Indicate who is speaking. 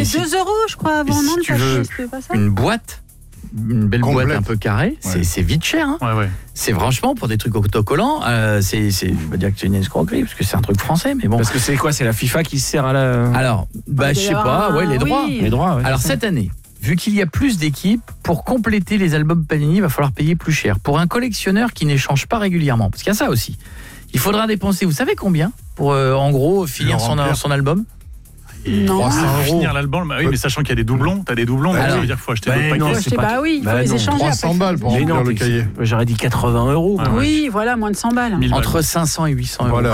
Speaker 1: C'était 2 € je crois avant, non,
Speaker 2: si tu veux
Speaker 1: c'était pas ça
Speaker 2: une boîte, une belle
Speaker 3: Complète.
Speaker 2: boîte un peu carrée, c'est vite cher. Hein.
Speaker 4: Ouais.
Speaker 2: C'est franchement pour des trucs autocollants, je vais dire que c'est une escroquerie parce que c'est un truc français, mais bon.
Speaker 5: Parce que c'est quoi? C'est la FIFA qui se sert à la.
Speaker 2: Alors, je sais pas, les droits.
Speaker 1: Oui.
Speaker 5: Les droits, ouais.
Speaker 2: Alors cette année, vu qu'il y a plus d'équipes, pour compléter les albums Panini, il va falloir payer plus cher. Pour un collectionneur qui n'échange pas régulièrement, parce qu'il y a ça aussi. Il faudra dépenser, vous savez combien pour en gros finir son album?
Speaker 1: Non.
Speaker 3: 300 €.
Speaker 4: Finir l'album, oui, mais sachant qu'il y a des doublons, t'as des doublons, donc ça veut dire qu'il faut acheter d'autres
Speaker 5: non,
Speaker 4: paquets.
Speaker 5: c'est pas-
Speaker 1: Oui, il faut les
Speaker 5: non,
Speaker 1: échanger
Speaker 3: 300
Speaker 1: après.
Speaker 3: balles pour
Speaker 5: Mais
Speaker 3: remplir
Speaker 5: non,
Speaker 3: le cahier.
Speaker 5: j'aurais dit 80 €.
Speaker 4: Ouais.
Speaker 1: Oui, voilà, moins de 100 balles.
Speaker 4: 1000 balles.
Speaker 2: Entre 500 et 800 €.
Speaker 3: Voilà.